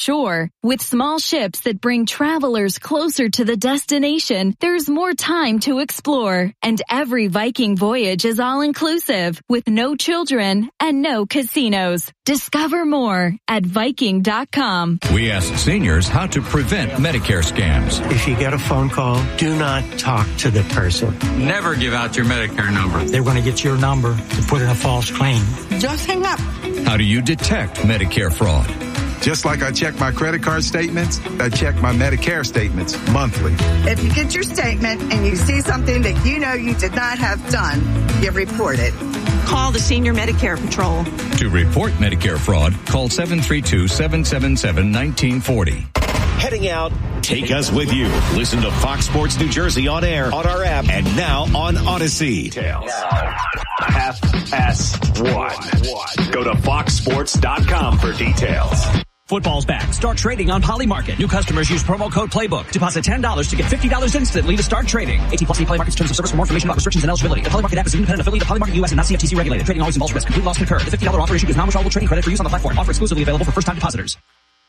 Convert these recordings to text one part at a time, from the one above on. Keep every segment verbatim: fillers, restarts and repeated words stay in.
shore. With small ships that bring travelers closer to the destination, there's more time to explore. And every Viking voyage is all-inclusive, with no children and no casinos. Discover more at Viking dot com. We asked seniors how to prevent Medicare scams. If you get a phone call, do not talk to the person. Never give out your Medicare number. They're going to get your number to put in a false claim. Just hang up. How do you detect Medicare fraud? Just like I check my credit card statements, I check my Medicare statements monthly. If you get your statement and you see something that you know you did not have done, you report it. Call the Senior Medicare Patrol. To report Medicare fraud, call seven three two, seven seven seven, one nine four zero. Heading out, take us with you. Listen to Fox Sports New Jersey on air, on our app, and now on Odyssey. Details. F S one. Go to fox sports dot com for details. Football's back. Start trading on Polymarket. New customers use promo code Playbook. Deposit ten dollars to get fifty dollars instantly to start trading. eighteen plus Polymarket's terms of service. For more information about restrictions and eligibility. The Polymarket app is an independent affiliate of Polymarket U S and not C F T C regulated. Trading always involves risk. Complete loss concurred. The fifty dollars offer issued is non-withdrawable trading credit for use on the platform. Offer exclusively available for first-time depositors.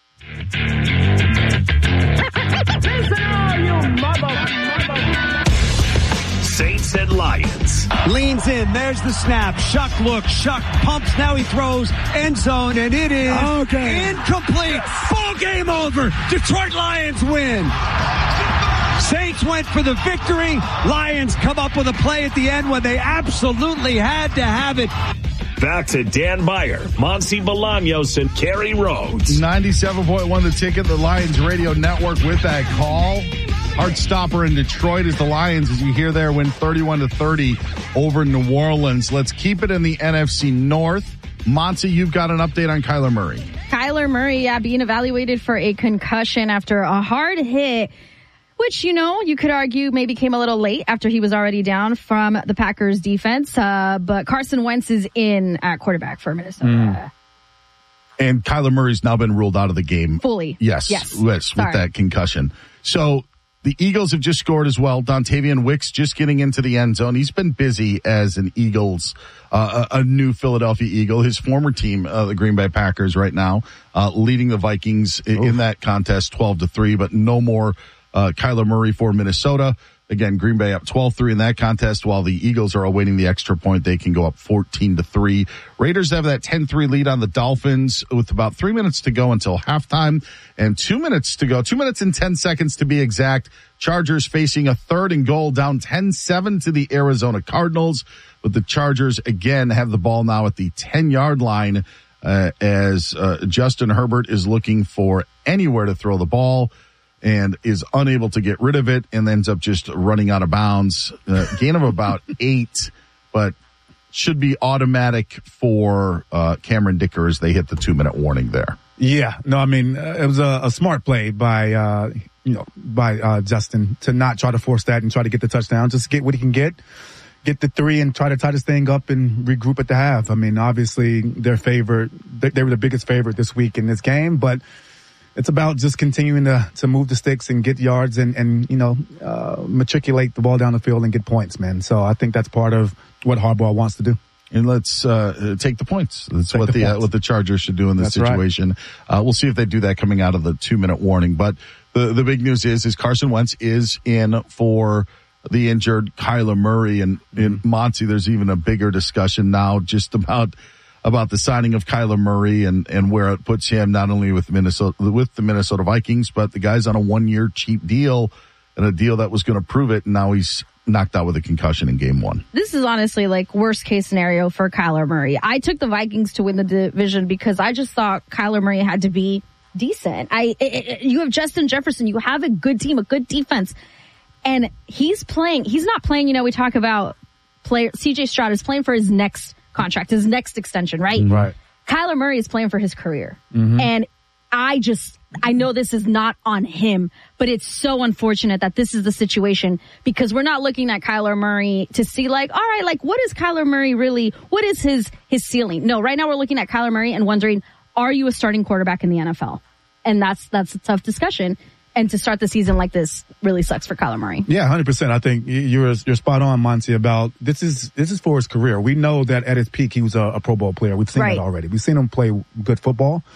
Saints and Lions. Leans in. There's the snap. Shuck looks. Shuck pumps. Now he throws. End zone. And it is okay. Incomplete. Ball game over. Detroit Lions win. Saints went for the victory. Lions come up with a play at the end when they absolutely had to have it. Back to Dan Beyer, Monty Bolaños, and Kerry Rhodes. ninety-seven point one The Ticket, the Lions radio network with that call. Heartstopper in Detroit as the Lions, as you hear there, win thirty-one to thirty over New Orleans. Let's keep it in the N F C North. Monty, you've got an update on Kyler Murray. Kyler Murray, yeah, being evaluated for a concussion after a hard hit, which, you know, you could argue maybe came a little late after he was already down from the Packers defense. Uh, but Carson Wentz is in at quarterback for Minnesota. Mm. And Kyler Murray's now been ruled out of the game. Fully. Yes. Yes. With, with that concussion. So the Eagles have just scored as well. Dontavian Wicks just getting into the end zone. He's been busy as an Eagles, uh, a, a new Philadelphia Eagle. His former team, uh, the Green Bay Packers right now, uh, leading the Vikings in, in that contest twelve to three, but no more Uh, Kyler Murray for Minnesota. Again, Green Bay up twelve three in that contest, while the Eagles are awaiting the extra point. They can go up fourteen to three. Raiders have that ten three lead on the Dolphins with about three minutes to go until halftime and two minutes to go, two minutes and ten seconds to be exact. Chargers facing a third and goal, down ten seven to the Arizona Cardinals, but the Chargers again have the ball now at the ten yard line uh, as uh, Justin Herbert is looking for anywhere to throw the ball and is unable to get rid of it and ends up just running out of bounds. Uh, gain of about eight, but should be automatic for uh, Cameron Dicker as they hit the two-minute warning there. Yeah, no, I mean, uh, it was a, a smart play by, uh, you know, by uh, Justin to not try to force that and try to get the touchdown. Just get what he can get, get the three and try to tie this thing up and regroup at the half. I mean, obviously, their favorite, they, they were the biggest favorite this week in this game, but it's about just continuing to, to move the sticks and get yards and, and you know, uh, matriculate the ball down the field and get points, man. So I think that's part of what Harbaugh wants to do. And let's uh, take the points. That's take what the, the uh, what the Chargers should do in this that's situation. Right. Uh, we'll see if they do that coming out of the two-minute warning. But the, the big news is, is Carson Wentz is in for the injured Kyler Murray. And in Monty, there's even a bigger discussion now just about about the signing of Kyler Murray and, and where it puts him not only with Minnesota, with the Minnesota Vikings, but the guy's on a one-year cheap deal and a deal that was going to prove it. And now he's knocked out with a concussion in game one. This is honestly like worst case scenario for Kyler Murray. I took the Vikings to win the division because I just thought Kyler Murray had to be decent. I, it, it, you have Justin Jefferson. You have a good team, a good defense. And he's playing, he's not playing, you know, we talk about player, C J Stroud is playing for his next contract, his next extension, right? Right. Kyler Murray is playing for his career. Mm-hmm. And I just, I know this is not on him, but it's so unfortunate that this is the situation because we're not looking at Kyler Murray to see like, all right, like what is Kyler Murray really, what is his, his ceiling? No, right now we're looking at Kyler Murray and wondering, are you a starting quarterback in the N F L? And that's, that's a tough discussion. And to start the season like this really sucks for Kyler Murray. Yeah, one hundred percent. I think you're you're spot on, Monty, about this is this is for his career. We know that at his peak, he was a, a Pro Bowl player. We've seen right. that already. We've seen him play good football.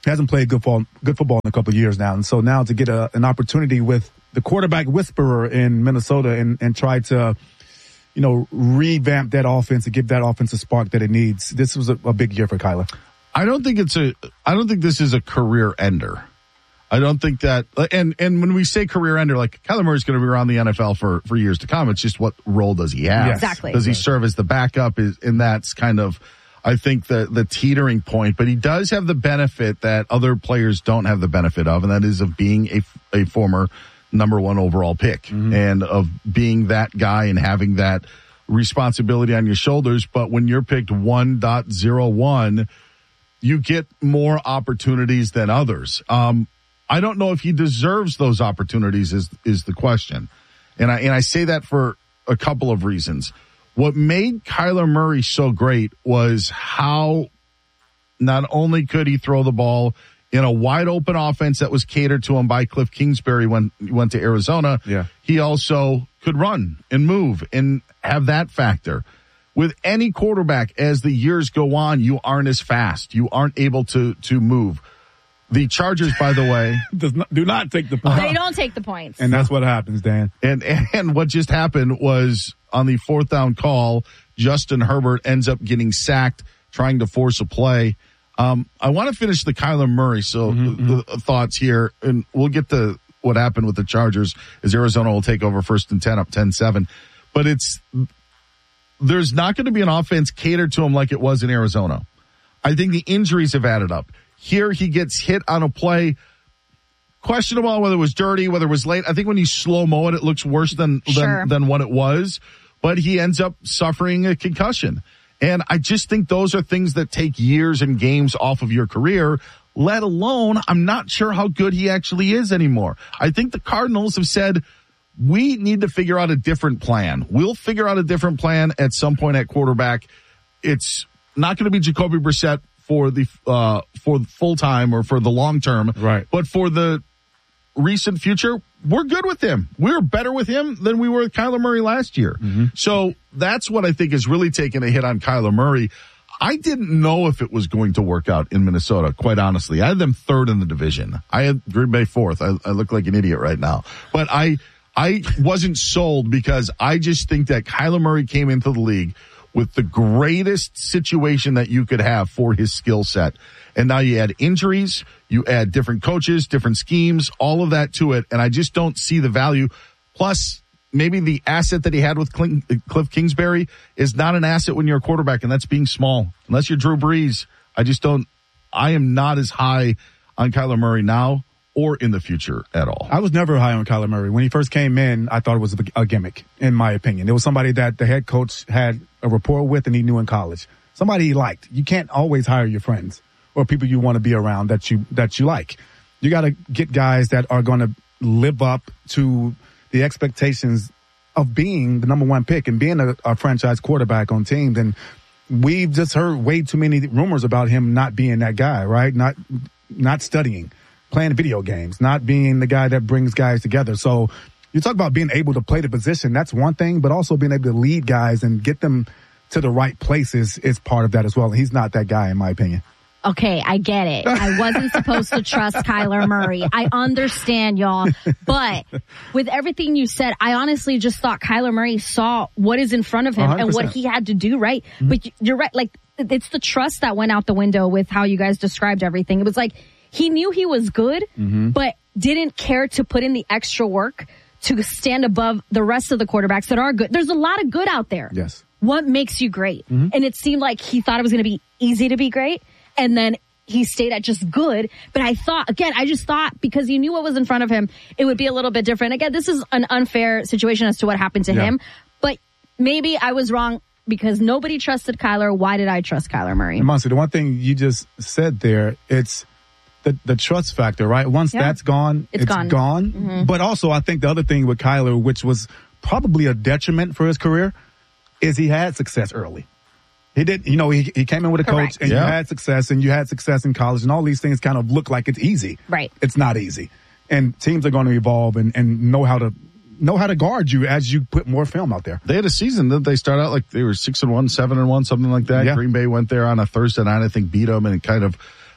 hasn't played good football, good football in a couple of years now. And so now to get a, an opportunity with the quarterback whisperer in Minnesota and, and try to, you know, revamp that offense and give that offense a spark that it needs. This was a, a big year for Kyler. I don't think it's a, I don't think this is a career ender. I don't think that, and, and when we say career ender, like Kyler Murray's going to be around the N F L for, for years to come. It's just what role does he have? Yes. Exactly. Does he serve as the backup? Is, and that's kind of, I think, the, the teetering point, but he does have the benefit that other players don't have the benefit of, and that is of being a, a former number one overall pick mm-hmm. and of being that guy and having that responsibility on your shoulders. But when you're picked one point oh one, you get more opportunities than others. Um, I don't know if he deserves those opportunities is, is the question. And I, and I say that for a couple of reasons. What made Kyler Murray so great was how not only could he throw the ball in a wide open offense that was catered to him by Cliff Kingsbury when he went to Arizona, yeah. he also could run and move and have that factor. With any quarterback, as the years go on, you aren't as fast. You aren't able to, to move. The Chargers, by the way, Does not, do not take the points. They don't take the points. And that's what happens, Dan. And, and what just happened was on the fourth down call, Justin Herbert ends up getting sacked, trying to force a play. Um, I want to finish the Kyler Murray. So mm-hmm. the, the thoughts here, and we'll get to what happened with the Chargers as Arizona will take over first and ten up ten seven. But it's, there's not going to be an offense catered to him like it was in Arizona. I think the injuries have added up. Here he gets hit on a play, questionable whether it was dirty, whether it was late. I think when you slow-mo it, it looks worse than, sure. than, than what it was. But he ends up suffering a concussion. And I just think those are things that take years and games off of your career, let alone I'm not sure how good he actually is anymore. I think the Cardinals have said, we need to figure out a different plan. We'll figure out a different plan at some point at quarterback. It's not going to be Jacoby Brissett for the uh for full time or for the long term, right? But for the recent future, we're good with him. We're better with him than we were with Kyler Murray last year. Mm-hmm. So that's what I think is really taking a hit on Kyler Murray. I didn't know if it was going to work out in Minnesota, quite honestly. I had them third in the division. I had Green Bay fourth. I, I look like an idiot right now, but I I wasn't sold because I just think that Kyler Murray came into the league with the greatest situation that you could have for his skill set. And now you add injuries, you add different coaches, different schemes, all of that to it. And I just don't see the value. Plus, maybe the asset that he had with Cliff Kingsbury is not an asset when you're a quarterback, and that's being small. Unless you're Drew Brees, I just don't, I am not as high on Kyler Murray now or in the future at all. I was never high on Kyler Murray. When he first came in, I thought it was a gimmick, in my opinion. It was somebody that the head coach had a rapport with and he knew in college. Somebody he liked. You can't always hire your friends or people you want to be around that you, that you like. You got to get guys that are going to live up to the expectations of being the number one pick and being a, a franchise quarterback on teams. And we've just heard way too many rumors about him not being that guy, right? Not, not studying, playing video games, not being the guy that brings guys together. So you talk about being able to play the position. That's one thing, but also being able to lead guys and get them to the right places is part of that as well. And he's not that guy, in my opinion. Okay, I get it. I wasn't supposed to trust Kyler Murray. I understand, y'all. But with everything you said, I honestly just thought Kyler Murray saw what is in front of him one hundred percent. And what he had to do, right? Mm-hmm. But you're right. Like, it's the trust that went out the window with how you guys described everything. It was like he knew he was good, mm-hmm. but didn't care to put in the extra work to stand above the rest of the quarterbacks that are good. There's a lot of good out there. Yes. What makes you great? Mm-hmm. And it seemed like he thought it was going to be easy to be great. And then he stayed at just good. But I thought, again, I just thought because he knew what was in front of him, it would be a little bit different. Again, this is an unfair situation as to what happened to yeah. him. But maybe I was wrong because nobody trusted Kyler. Why did I trust Kyler Murray? And Monty, the one thing you just said there, it's the, the trust factor, right? Once yeah. that's gone, it's, it's gone. gone. Mm-hmm. But also, I think the other thing with Kyler, which was probably a detriment for his career, is he had success early. He did, you know, he he came in with a Correct. coach and yeah. you had success and you had success in college and all these things kind of look like it's easy. Right. It's not easy. And teams are going to evolve and, and know how to know how to guard you as you put more film out there. They had a season that they start out like they were six and one, seven and one, something like that. Yeah. Green Bay went there on a Thursday night, I think beat them and kind of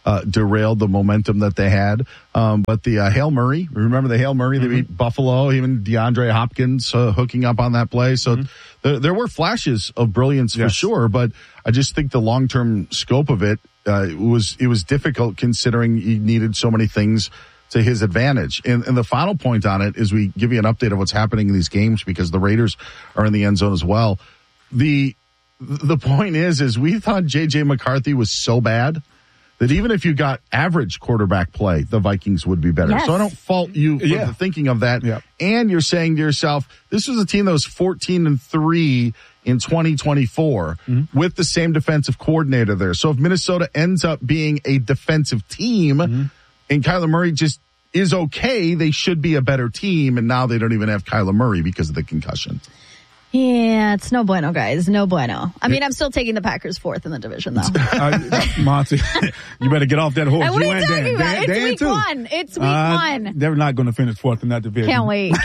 uh, derailed the momentum that they had. Um, but the uh, Hail Murray, remember the Hail Murray? Mm-hmm. They beat Buffalo, even DeAndre Hopkins uh, hooking up on that play. So mm-hmm. there, there were flashes of brilliance yes. for sure, but I just think the long-term scope of it uh, was it was difficult considering he needed so many things to his advantage. And, and the final point on it is we give you an update of what's happening in these games because the Raiders are in the end zone as well. The the point is, is we thought J J McCarthy was so bad that even if you got average quarterback play, the Vikings would be better. Yes. So I don't fault you for yeah. the thinking of that. Yeah. And you're saying to yourself, this was a team that was fourteen and three in twenty twenty-four mm-hmm. with the same defensive coordinator there. So if Minnesota ends up being a defensive team mm-hmm. and Kyler Murray just is okay, they should be a better team. And now they don't even have Kyler Murray because of the concussion. Yeah, it's no bueno, guys. No bueno. I mean, I'm still taking the Packers fourth in the division, though. uh, Monty, you better get off that horse. What you are you talking Dan. about? Dan, it's Dan week too. one. It's week uh, one. They're not going to finish fourth in that division. Can't wait.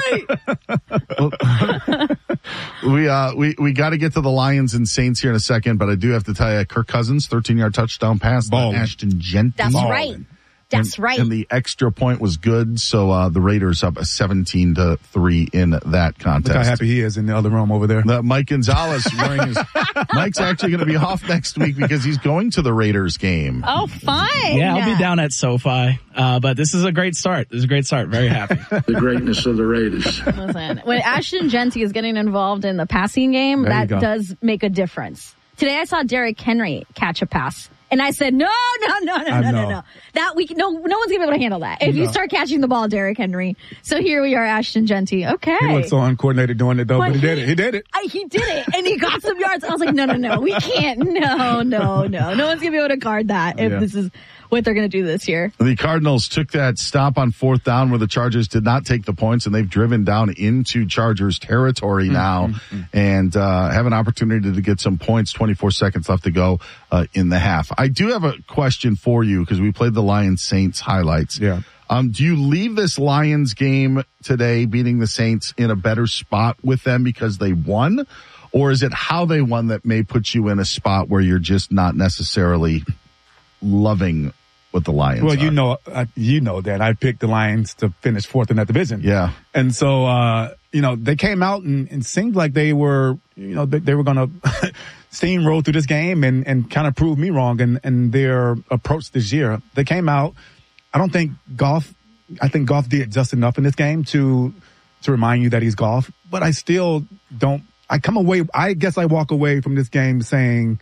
Can't wait. we uh we we got to get to the Lions and Saints here in a second, but I do have to tell you, Kirk Cousins, thirteen-yard touchdown pass to Ashton Jeanty. That's Ballin'. right. That's and, right. And the extra point was good, so uh, the Raiders up seventeen to three in that contest. Look how happy he is in the other room over there. The Mike Gonzalez wearing his. Mike's actually going to be off next week because he's going to the Raiders game. Oh, fine. Yeah, I'll be down at SoFi, uh, but this is a great start. This is a great start. Very happy. The greatness of the Raiders. Listen, when Ashton Jeanty is getting involved in the passing game, there that does make a difference. Today I saw Derrick Henry catch a pass. And I said, no, no, no, no, no, no, no. That we no, no one's gonna be able to handle that. If no. you start catching the ball, Derrick Henry. So here we are, Ashton Jeanty. Okay. He looked so uncoordinated doing it though, but, but he, he did it. He did it. I, he did it, and he got some yards. I was like, no, no, no, we can't. No, no, no. No one's gonna be able to guard that if yeah. this is what they're going to do this year. The Cardinals took that stop on fourth down where the Chargers did not take the points, and they've driven down into Chargers territory mm-hmm. now mm-hmm. and uh have an opportunity to get some points. twenty-four seconds left to go uh in the half. I do have a question for you because we played the Lions Saints highlights. Yeah. Um, do you leave this Lions game today beating the Saints in a better spot with them because they won? Or is it how they won that may put you in a spot where you're just not necessarily loving what the Lions well, are? you know, uh, you know that I picked the Lions to finish fourth in that division. Yeah. And so, uh, you know, they came out and, and seemed like they were, you know, they, they were going to steamroll through this game and, and kind of prove me wrong in, in their approach this year. They came out. I don't think Goff, I think Goff did just enough in this game to, to remind you that he's Goff, but I still don't, I come away, I guess I walk away from this game saying,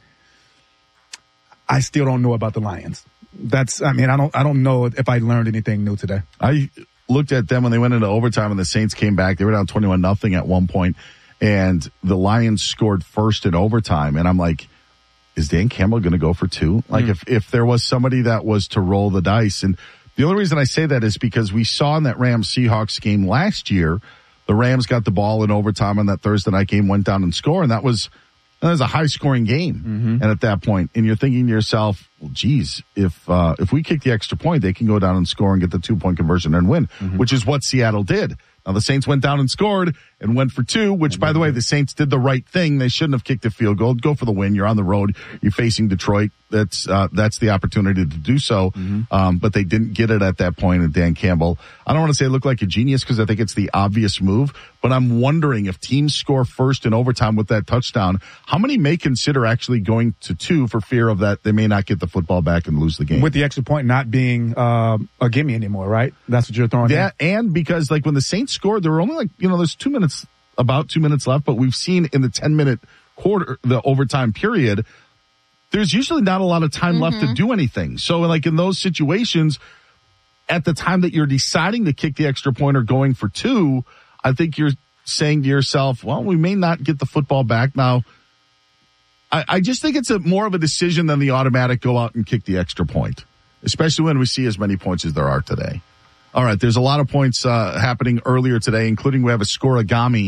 I still don't know about the Lions. That's, I mean, I don't, I don't know if I learned anything new today. I looked at them when they went into overtime and the Saints came back. They were down twenty-one nothing at one point, and the Lions scored first in overtime. And I'm like, is Dan Campbell going to go for two? Like mm. if, if there was somebody that was to roll the dice. And the only reason I say that is because we saw in that Rams Seahawks game last year, the Rams got the ball in overtime on that Thursday night game, went down and scored. And that was, that was a high scoring game. Mm-hmm. And at that point, and you're thinking to yourself, well, geez, if, uh, if we kick the extra point, they can go down and score and get the two point conversion and win, mm-hmm. which is what Seattle did. Now the Saints went down and scored and went for two, which mm-hmm. by the way, the Saints did the right thing. They shouldn't have kicked the field goal. Go for the win. You're on the road. You're facing Detroit. That's, uh, that's the opportunity to do so. Mm-hmm. Um, but they didn't get it at that point. And Dan Campbell, I don't want to say look like a genius because I think it's the obvious move, but I'm wondering if teams score first in overtime with that touchdown, how many may consider actually going to two for fear of that they may not get the football back and lose the game. With the extra point not being, uh, a gimme anymore, right? That's what you're throwing Yeah. in? And because like when the Saints scored, there were only like, you know, there's two minutes, about two minutes left, but we've seen in the ten minute quarter, the overtime period, there's usually not a lot of time mm-hmm. left to do anything. So like in those situations, at the time that you're deciding to kick the extra point or going for two, I think you're saying to yourself, well, we may not get the football back. Now, I, I just think it's a more of a decision than the automatic go out and kick the extra point, especially when we see as many points as there are today. All right, there's a lot of points uh, happening earlier today, including we have a scoreagami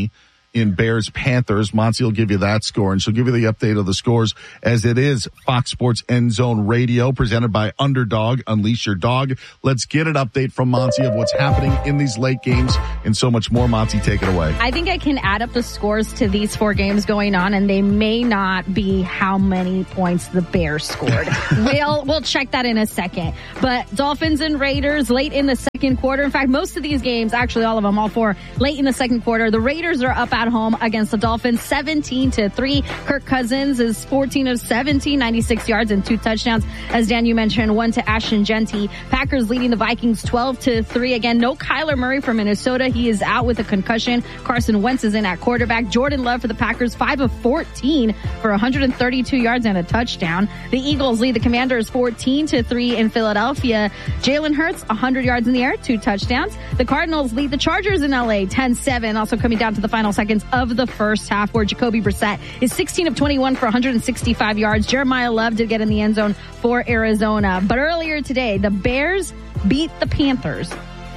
in Bears-Panthers. Monty will give you that score, and she'll give you the update of the scores as it is Fox Sports End Zone Radio, presented by Underdog. Unleash your dog. Let's get an update from Monty of what's happening in these late games and so much more. Monty, take it away. I think I can add up the scores to these four games going on, and they may not be how many points the Bears scored. we'll we'll check that in a second. But Dolphins and Raiders late in the second quarter. In fact, most of these games, actually all of them, all four, late in the second quarter. The Raiders are up at home against the Dolphins, seventeen to three. Kirk Cousins is fourteen of seventeen, ninety-six yards and two touchdowns. As Dan, you mentioned, one to Ashton Genty. Packers leading the Vikings twelve to three. Again, no Kyler Murray from Minnesota. He is out with a concussion. Carson Wentz is in at quarterback. Jordan Love for the Packers, five of fourteen for one hundred thirty-two yards and a touchdown. The Eagles lead the Commanders fourteen to three in Philadelphia. Jalen Hurts, one hundred yards in the air, two touchdowns. The Cardinals lead the Chargers in L A ten seven, also coming down to the final seconds of the first half, where Jacoby Brissett is sixteen of twenty-one for one hundred sixty-five yards. Jeremiah Love did get in the end zone for Arizona. But earlier today, the Bears beat the Panthers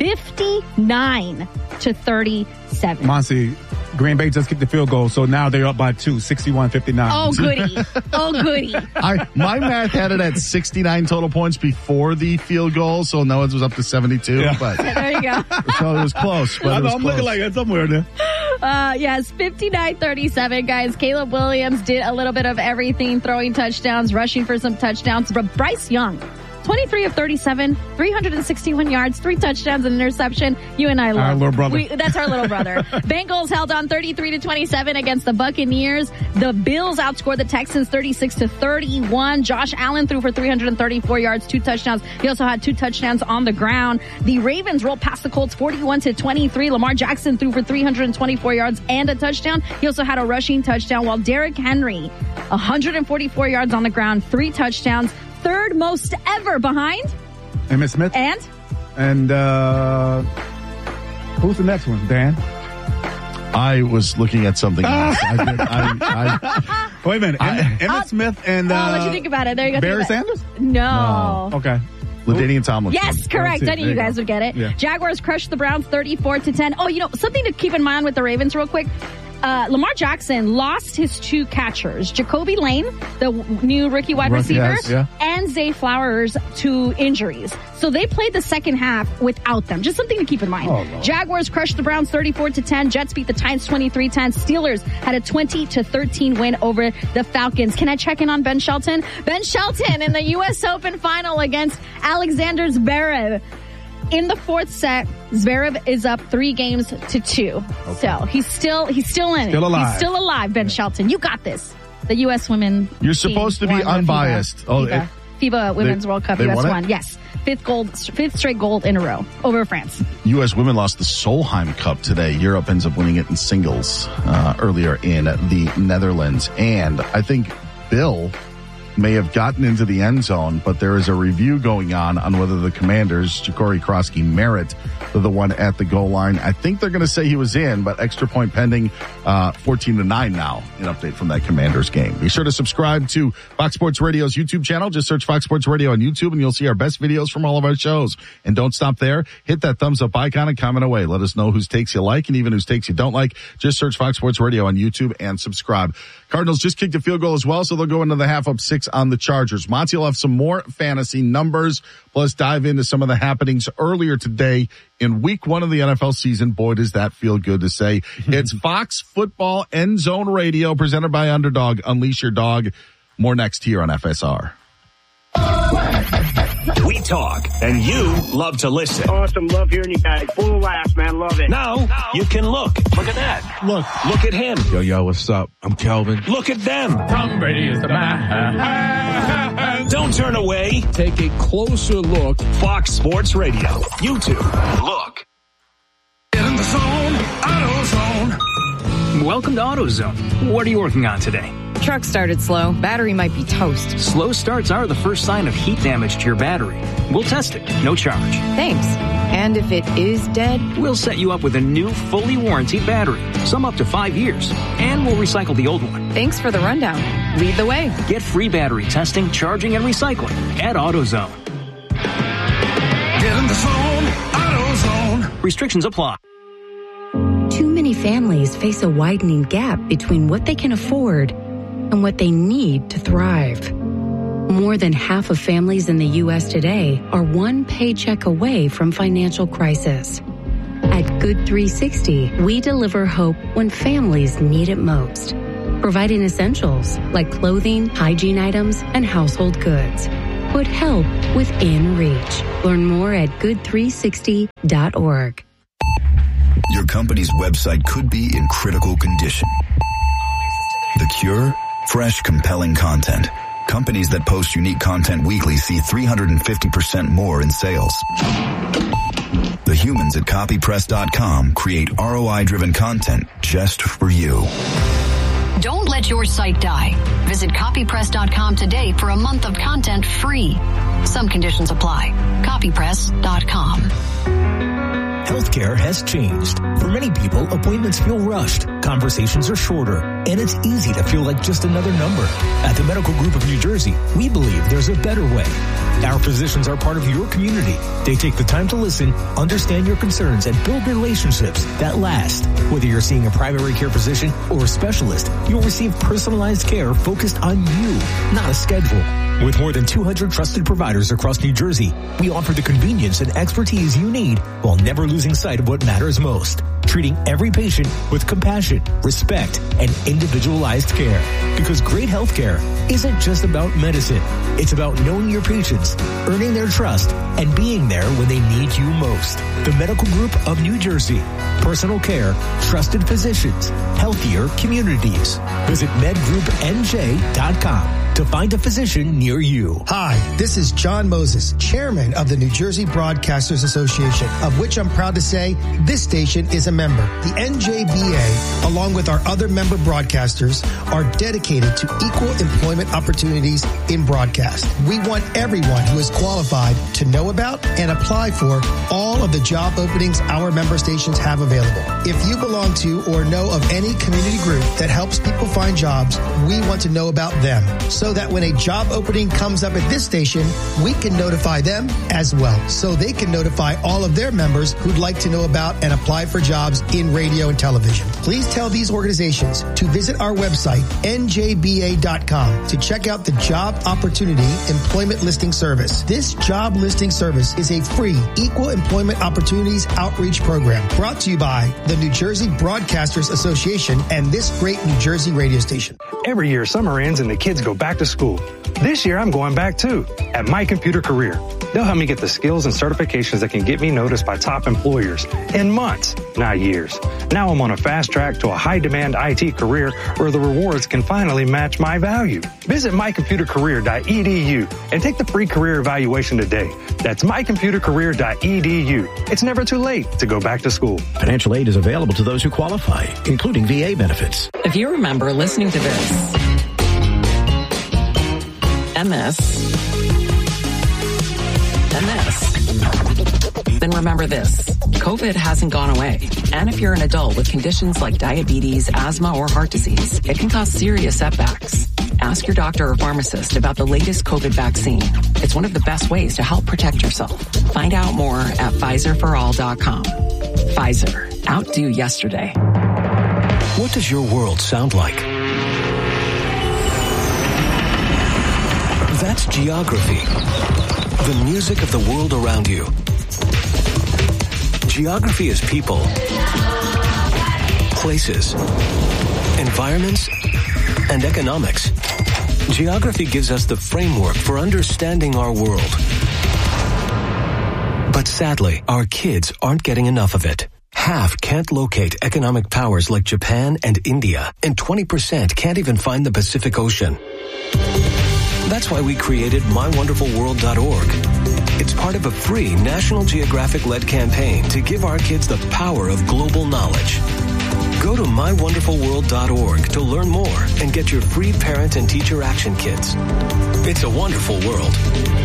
fifty-nine to thirty-seven. Monty, Green Bay just kicked the field goal, so now they're up by two, sixty-one fifty-nine. Oh, goody. Oh, goody. I, my math had it at sixty-nine total points before the field goal, so no, it was up to seventy-two. Yeah. But there you go. So it was close. But I'm, it was I'm close. looking like it's somewhere there. Uh, yes, fifty-nine thirty-seven, guys. Caleb Williams did a little bit of everything, throwing touchdowns, rushing for some touchdowns. But Bryce Young, twenty-three of thirty-seven, three hundred sixty-one yards, three touchdowns, and interception. You and I love. Our little brother. We, that's our little brother. Bengals held on thirty-three to twenty-seven against the Buccaneers. The Bills outscored the Texans thirty-six to thirty-one. Josh Allen threw for three hundred thirty-four yards, two touchdowns. He also had two touchdowns on the ground. The Ravens rolled past the Colts forty-one to twenty-three. Lamar Jackson threw for three hundred twenty-four yards and a touchdown. He also had a rushing touchdown, while Derrick Henry, one hundred forty-four yards on the ground, three touchdowns. Third most ever behind Emmitt Smith. And? And, uh, who's the next one, Dan? I was looking at something else. I did, I, I, Wait a minute. I, Emmitt I'll, Smith and, uh, I'll let you think about it. There you go. Barry Sanders? No. no. Okay. LaDainian Tomlinson. Yes, correct. I knew you guys would get it. Yeah. Jaguars crushed the Browns thirty-four to ten. Oh, you know, something to keep in mind with the Ravens real quick. Uh, Lamar Jackson lost his two catchers, Jacoby Lane, the new rookie wide Rookie, receiver, yes, yeah. and Zay Flowers to injuries. So they played the second half without them. Just something to keep in mind. Oh, Jaguars crushed the Browns thirty-four to ten. Jets beat the Titans twenty-three ten. Steelers had a twenty to thirteen win over the Falcons. Can I check in on Ben Shelton? Ben Shelton in the U S Open final against Alexander Zverev. In the fourth set, Zverev is up three games to two. Okay. So he's still he's still in still it. Alive. He's still alive, Ben Shelton. You got this. The U S women. You're supposed to be unbiased. FIBA, Oh, FIBA, FIBA Women's they, World Cup they U S won, won. Yes. Fifth gold, fifth straight gold in a row over France. U S women lost the Solheim Cup today. Europe ends up winning it in singles uh, earlier in the Netherlands. And I think Bill may have gotten into the end zone, but there is a review going on on whether the Commanders, Ja'Cory Krosky, merit the one at the goal line. I think they're going to say he was in, but extra point pending, uh, fourteen to nine now. An update from that Commanders game. Be sure to subscribe to Fox Sports Radio's YouTube channel. Just search Fox Sports Radio on YouTube and you'll see our best videos from all of our shows. And don't stop there. Hit that thumbs up icon and comment away. Let us know whose takes you like and even whose takes you don't like. Just search Fox Sports Radio on YouTube and subscribe. Cardinals just kicked a field goal as well, so they'll go into the half up six on the Chargers. Monty will have some more fantasy numbers, plus dive into some of the happenings earlier today in week one of the N F L season. Boy, does that feel good to say. It's Fox Football End Zone Radio, presented by Underdog. Unleash your dog. More next here on F S R. We talk, and you love to listen. Awesome. Love hearing you guys. Full of laughs, man. Love it. Now, now you can look. Look at that. Look. Look at him. Yo, yo, what's up? I'm Kelvin. Look at them. Tom Brady is the man. Don't turn away. Take a closer look. Fox Sports Radio. YouTube. Look. Get in the zone. AutoZone. Welcome to AutoZone. What are you working on today? Truck started slow. Battery might be toast. Slow starts are the first sign of heat damage to your battery. We'll test it. No charge. Thanks. And if it is dead? We'll set you up with a new, fully warranted battery. Some up to five years. And we'll recycle the old one. Thanks for the rundown. Lead the way. Get free battery testing, charging, and recycling at AutoZone. Get in the zone. AutoZone. Restrictions apply. Too many many families face a widening gap between what they can afford and what they need to thrive. More than half of families in the U S today are one paycheck away from financial crisis. At Good three sixty, we deliver hope when families need it most, providing essentials like clothing, hygiene items, and household goods. Put help within reach. Learn more at good three sixty dot org. Your company's website could be in critical condition. The cure? Fresh, compelling content. Companies that post unique content weekly see three hundred fifty percent more in sales. The humans at copy press dot com create R O I-driven content just for you. Don't let your site die. Visit copy press dot com today for a month of content free. Some conditions apply. copy press dot com. Healthcare has changed. For many people, appointments feel rushed, conversations are shorter, and it's easy to feel like just another number. At the Medical Group of New Jersey, we believe there's a better way. Our physicians are part of your community. They take the time to listen, understand your concerns, and build relationships that last. Whether you're seeing a primary care physician or a specialist, you'll receive personalized care focused on you, not a schedule. With more than two hundred trusted providers across New Jersey, we offer the convenience and expertise you need while never losing sight of what matters most. Treating every patient with compassion, respect, and individualized care. Because great healthcare isn't just about medicine. It's about knowing your patients, earning their trust, and being there when they need you most. The Medical Group of New Jersey. Personal care, trusted physicians, healthier communities. Visit med group n j dot com to find a physician near you. Hi, this is John Moses, chairman of the New Jersey Broadcasters Association, of which I'm proud to say this station is a member. The N J B A, along with our other member broadcasters, are dedicated to equal employment opportunities in broadcast. We want everyone who is qualified to know about and apply for all of the job openings our member stations have available. If you belong to or know of any community group that helps people find jobs, we want to know about them, so that when a job opening comes up at this station, we can notify them as well, so they can notify all of their members who'd like to know about and apply for jobs in radio and television. Please tell these organizations to visit our website, N J B A dot com, to check out the Job Opportunity Employment Listing Service. This job listing service is a free equal employment opportunities outreach program brought to you by the New Jersey Broadcasters Association and this great New Jersey radio station. Every year, summer ends and the kids go back to school. This year, I'm going back too, at My Computer Career. They'll help me get the skills and certifications that can get me noticed by top employers in months, not years. Now I'm on a fast track to a high-demand I T career where the rewards can finally match my value. Visit my computer career dot e d u and take the free career evaluation today. That's my computer career dot e d u. It's never too late to go back to school. Financial aid is available to those who qualify, including V A benefits. If you remember listening to this, and this, and this, then remember this. COVID hasn't gone away. And if you're an adult with conditions like diabetes, asthma, or heart disease, it can cause serious setbacks. Ask your doctor or pharmacist about the latest COVID vaccine. It's one of the best ways to help protect yourself. Find out more at Pfizer for all dot com. Pfizer. Outdo yesterday. What does your world sound like? That's geography. The music of the world around you. Geography is people, places, environments, and economics. Geography gives us the framework for understanding our world. But sadly, our kids aren't getting enough of it. Half can't locate economic powers like Japan and India, and twenty percent can't even find the Pacific Ocean. That's why we created my wonderful world dot org. It's part of a free National Geographic-led campaign to give our kids the power of global knowledge. Go to my wonderful world dot org to learn more and get your free parent and teacher action kits. It's a wonderful world.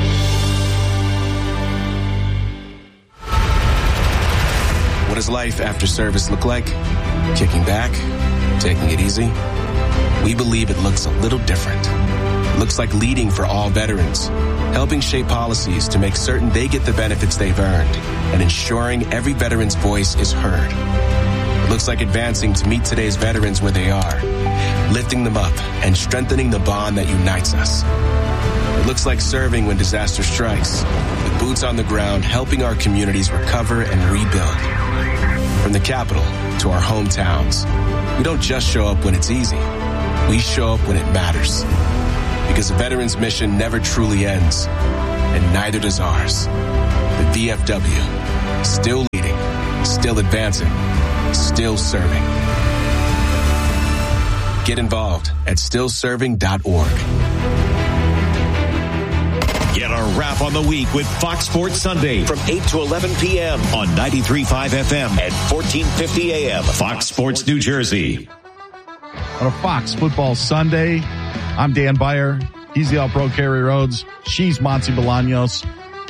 What does life after service look like? Kicking back? Taking it easy? We believe it looks a little different. It looks like leading for all veterans, helping shape policies to make certain they get the benefits they've earned, and ensuring every veteran's voice is heard. It looks like advancing to meet today's veterans where they are, lifting them up and strengthening the bond that unites us. It looks like serving when disaster strikes, with boots on the ground helping our communities recover and rebuild. From the capital to our hometowns, we don't just show up when it's easy. We show up when it matters. Because the veterans' mission never truly ends, and neither does ours. The V F W, still leading, still advancing, still serving. Get involved at still serving dot org. Get a wrap on the week with Fox Sports Sunday from eight to eleven p.m. on ninety-three point five F M and fourteen fifty A M. Fox Sports New Jersey. On a Fox Football Sunday, I'm Dan Beyer. He's the All-Pro Kerry Rhodes. She's Monty Bolaños.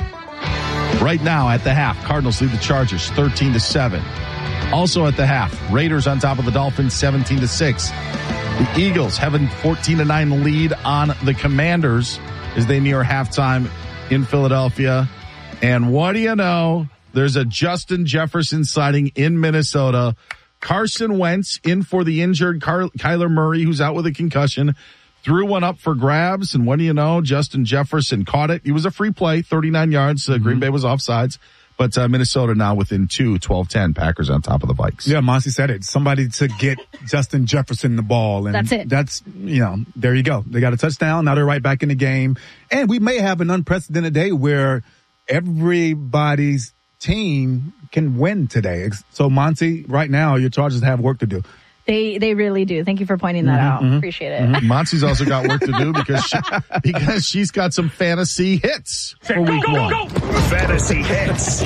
Right now at the half, Cardinals lead the Chargers thirteen to seven. Also at the half, Raiders on top of the Dolphins seventeen to six. The Eagles have a fourteen to nine lead on the Commanders as they near halftime in Philadelphia. And what do you know? There's a Justin Jefferson sighting in Minnesota. Carson Wentz in for the injured Car- Kyler Murray, who's out with a concussion, threw one up for grabs. And what do you know? Justin Jefferson caught it. He was a free play, thirty-nine yards. Uh, mm-hmm. Green Bay was offsides. But uh, Minnesota now within two, twelve ten. Packers on top of the Vikes. Yeah, Monty said it. Somebody to get Justin Jefferson the ball. And that's it. That's, you know, there you go. They got a touchdown. Now they're right back in the game. And we may have an unprecedented day where everybody's team can win today. So, Monty, right now, your Chargers have work to do. They they really do. Thank you for pointing that mm-hmm, out. Mm-hmm. Appreciate it. Mm-hmm. Monty's also got work to do because she, because she's got some fantasy hits for week go, one. Go, go. Fantasy hits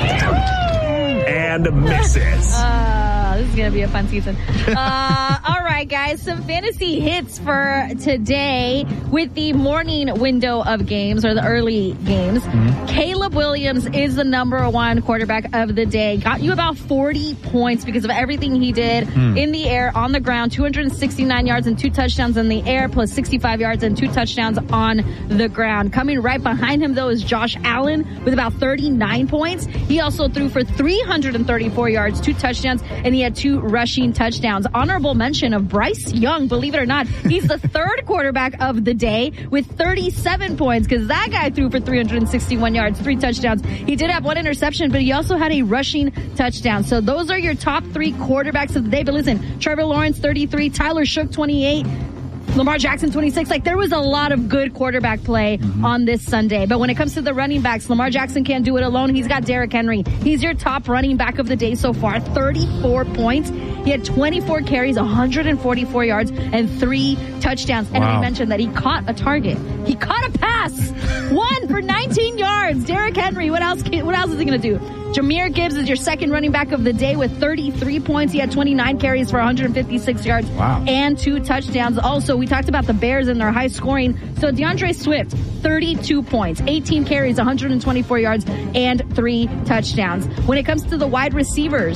and misses. Uh, this is going to be a fun season. Uh, all right, guys. Some fantasy hits for today with the morning window of games or the early games. Mm-hmm. Caleb Williams is the number one quarterback of the day. Got you about forty points because of everything he did mm. in the air, on the ground, two hundred sixty-nine yards and two touchdowns in the air, plus sixty-five yards and two touchdowns on the ground. Coming right behind him, though, is Josh Allen with about thirty-nine points. He also threw for three hundred thirty-four yards, two touchdowns, and he had two rushing touchdowns. Honorable mention of Bryce Young, believe it or not. He's the third quarterback of the day with thirty-seven points because that guy threw for three hundred sixty-one yards, three touchdowns. He did have one interception, but he also had a rushing touchdown. So those are your top three quarterbacks of the day. But listen, Trevor Lawrence, thirty-three, Tyler Shook, twenty-eight, Lamar Jackson, twenty-six. Like, there was a lot of good quarterback play mm-hmm. on this Sunday. But when it comes to the running backs, Lamar Jackson can't do it alone. He's got Derrick Henry. He's your top running back of the day so far. thirty-four points. He had twenty-four carries, one hundred forty-four yards, and three touchdowns. And wow. I mentioned that he caught a target. He caught a pass. One for nineteen yards. Derrick Henry, what else, what else is he going to do? Jahmyr Gibbs is your second running back of the day with thirty-three points. He had twenty-nine carries for one hundred fifty-six yards wow. and two touchdowns. Also, we talked about the Bears and their high scoring. So DeAndre Swift, thirty-two points, eighteen carries, one hundred twenty-four yards, and three touchdowns. When it comes to the wide receivers,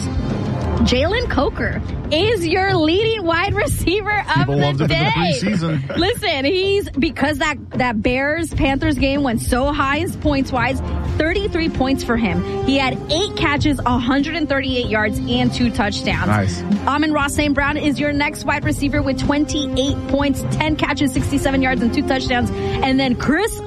Jalen Coker is your leading wide receiver of People loved the him day. in the preseason. Listen, he's because that that Bears Panthers game went so high points wise, thirty-three points for him. He had eight catches, one hundred thirty-eight yards, and two touchdowns. Nice. Amon-Ra Saint Brown is your next wide receiver with twenty-eight points, ten catches, sixty-seven yards, and two touchdowns. And then Chris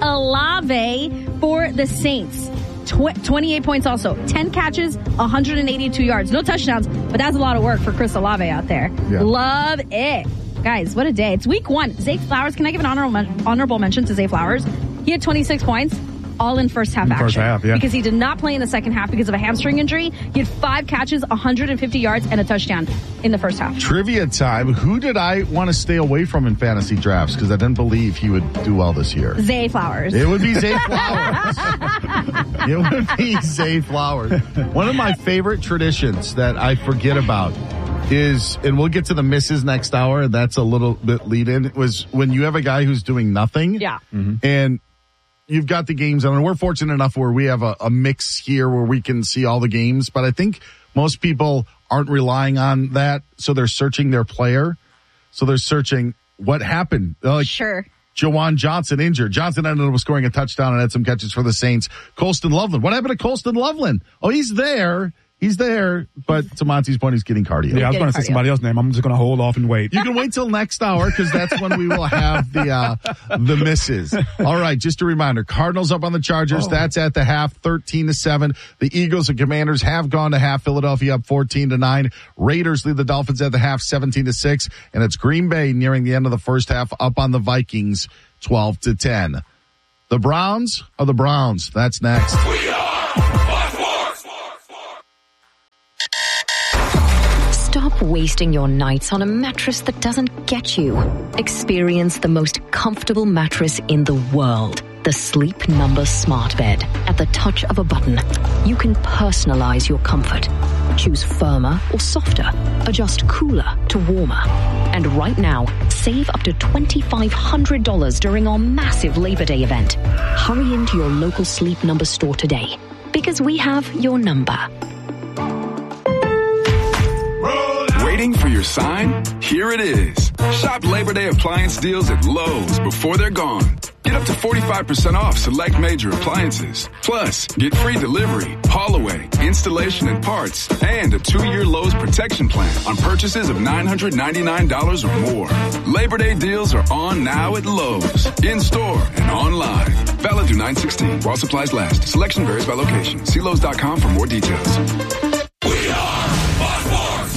Olave for the Saints. twenty-eight points also. ten catches, one hundred eighty-two yards. No touchdowns, but that's a lot of work for Chris Olave out there. Yeah. Love it. Guys, what a day. It's week one. Zay Flowers, can I give an honorable, honorable mention to Zay Flowers? He had twenty-six points, all in first half in action. First half, yeah. Because he did not play in the second half because of a hamstring injury. He had five catches, one hundred fifty yards, and a touchdown in the first half. Trivia time. Who did I want to stay away from in fantasy drafts? Because I didn't believe he would do well this year. Zay Flowers. It would be Zay Flowers. It would be Zay Flowers. One of my favorite traditions that I forget about is, and we'll get to the misses next hour, that's a little bit lead in, was when you have a guy who's doing nothing. Yeah. Mm-hmm. And you've got the games on, and we're fortunate enough where we have a, a mix here where we can see all the games, but I think most people aren't relying on that, so they're searching their player. So they're searching what happened. Like, sure. Jawan Johnson injured. Johnson ended up scoring a touchdown and had some catches for the Saints. Colston Loveland. What happened to Colston Loveland? Oh, he's there. He's there, but to Monty's point, he's getting cardio. Yeah, I was going to say somebody else's name. I'm just going to hold off and wait. You can wait till next hour because that's when we will have the uh the misses. All right, just a reminder: Cardinals up on the Chargers. Oh. That's at the half, thirteen to seven. The Eagles and Commanders have gone to half. Philadelphia up fourteen to nine. Raiders lead the Dolphins at the half, seventeen to six, and it's Green Bay nearing the end of the first half up on the Vikings, twelve to ten. The Browns are the Browns. That's next. We are Fox Sports. Stop wasting your nights on a mattress that doesn't get you. Experience the most comfortable mattress in the world. The Sleep Number Smart Bed. At the touch of a button, you can personalize your comfort. Choose firmer or softer. Adjust cooler to warmer. And right now, save up to two thousand five hundred dollars during our massive Labor Day event. Hurry into your local Sleep Number store today, because we have your number. Waiting for your sign? Here it is. Shop Labor Day appliance deals at Lowe's before they're gone. Get up to forty-five percent off select major appliances. Plus, get free delivery, haul away, installation and parts, and a two-year Lowe's protection plan on purchases of nine hundred ninety-nine dollars or more. Labor Day deals are on now at Lowe's, in-store and online. Valid through nine sixteen while supplies last. Selection varies by location. See Lowe's dot com for more details. We are Fox Sports.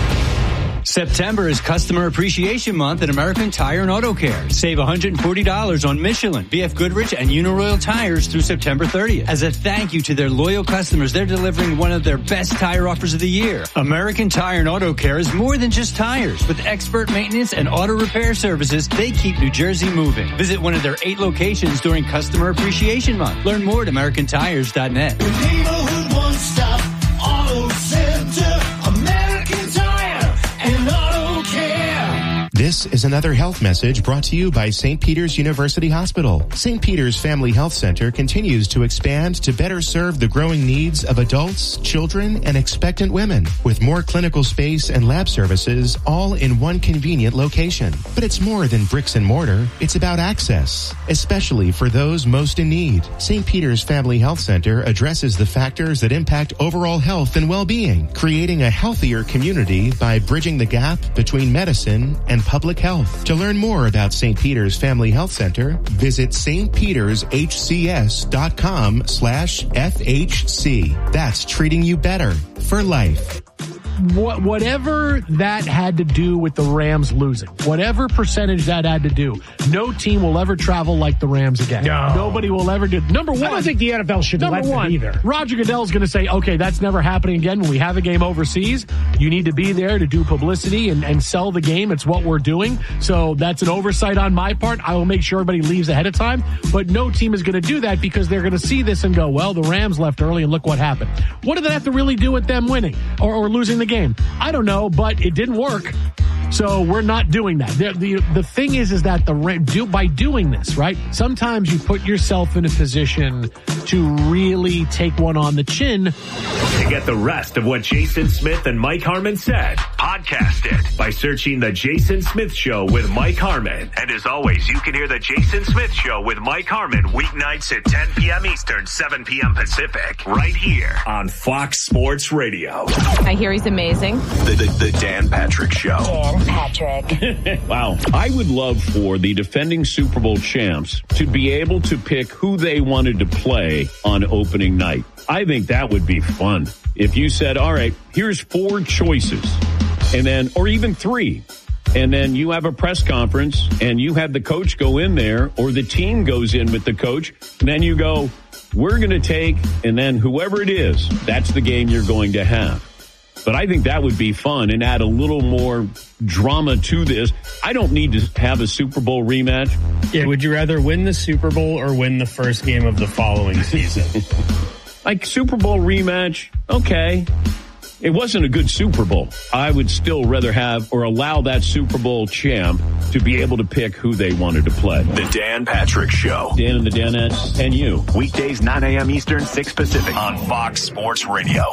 September is Customer Appreciation Month at American Tire and Auto Care. Save one hundred forty dollars on Michelin, B F Goodrich, and Uniroyal tires through September thirtieth. As a thank you to their loyal customers, they're delivering one of their best tire offers of the year. American Tire and Auto Care is more than just tires. With expert maintenance and auto repair services, they keep New Jersey moving. Visit one of their eight locations during Customer Appreciation Month. Learn more at american tires dot net. Neighborhood one-stop auto center, American Tire and Auto Care. This is another health message brought to you by Saint Peter's University Hospital. Saint Peter's Family Health Center continues to expand to better serve the growing needs of adults, children, and expectant women, with more clinical space and lab services all in one convenient location. But it's more than bricks and mortar. It's about access, especially for those most in need. Saint Peter's Family Health Center addresses the factors that impact overall health and well-being, creating a healthier community by bridging the gap between medicine and public health. To learn more about Saint Peter's Family Health Center, visit st peters h c s dot com slash F H C. That's treating you better for life. What, whatever that had to do with the Rams losing, whatever percentage that had to do, no team will ever travel like the Rams again. No. Nobody will ever do. Number one, I don't think the N F L should let them either. Roger Goodell's going to say, okay, that's never happening again. When we have a game overseas, you need to be there to do publicity and, and sell the game. It's what we're doing. So that's an oversight on my part. I will make sure everybody leaves ahead of time. But no team is going to do that because they're going to see this and go, well, the Rams left early and look what happened. What did that have to really do with them winning or, or losing the game? I don't know, but it didn't work. So we're not doing that. The, the, the thing is, is that the do by doing this, right? Sometimes you put yourself in a position to really take one on the chin. To get the rest of what Jason Smith and Mike Harmon said, podcast it by searching The Jason Smith Show with Mike Harmon. And as always, you can hear The Jason Smith Show with Mike Harmon weeknights at ten p.m. Eastern, seven p.m. Pacific, right here on Fox Sports Radio. I hear he's amazing. The, the, the Dan Patrick Show. Dan Patrick. Wow. I would love for the defending Super Bowl champs to be able to pick who they wanted to play on opening night. I think that would be fun. If you said, all right, here's four choices, and then, or even three, and then you have a press conference and you have the coach go in there, or the team goes in with the coach, and then you go, we're going to take, and then whoever it is, that's the game you're going to have. But I think that would be fun and add a little more drama to this. I don't need to have a Super Bowl rematch. Yeah, would you rather win the Super Bowl or win the first game of the following season? Like Super Bowl rematch, okay. It wasn't a good Super Bowl. I would still rather have or allow that Super Bowl champ to be able to pick who they wanted to play. The Dan Patrick Show. Dan and the Danettes and you. Weekdays, nine a.m. Eastern, six Pacific on Fox Sports Radio.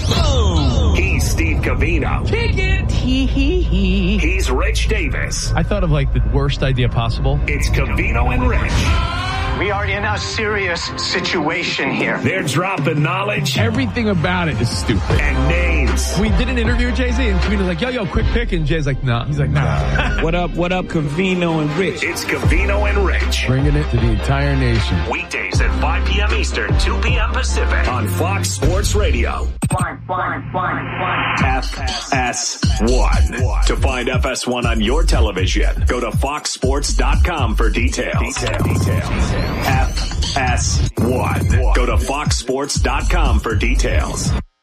Oh. He's Steve Covino. Kick it. Hee hee hee. He's Rich Davis. I thought of like the worst idea possible. It's Covino and Rich. We are in a serious situation here. They're dropping knowledge. Everything about it is stupid. And names. We did an interview with Jay-Z, and Cavino's like, yo, yo, quick pick. And Jay's like, nah. He's like, nah. What up, what up, Cavino and Rich? It's Cavino and Rich. Bringing it to the entire nation. Weekdays at five p.m. Eastern, two p.m. Pacific on Fox Sports Radio. One, one, one, one. F S one. To find F S one on your television, go to fox sports dot com for details. Detail. Detail. F S one. Go to fox sports dot com for details.